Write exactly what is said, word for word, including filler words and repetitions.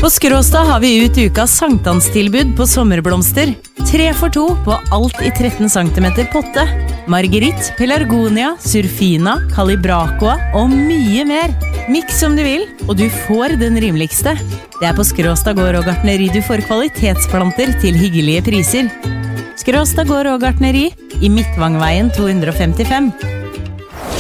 På Skråstad har vi ut ukas sankthanstilbud på sommerblomster. Tre for to på alt i tretten centimeter potte. Marguerite, pelargonia, surfina, calibracoa og mye mer. Mix som du vil, og du får den rimeligste. Det er på Skråstad gård og gartneri du får kvalitetsplanter til hyggelige priser. Skråstad gård og gartneri i Midtvangveien to hundre og femtifem.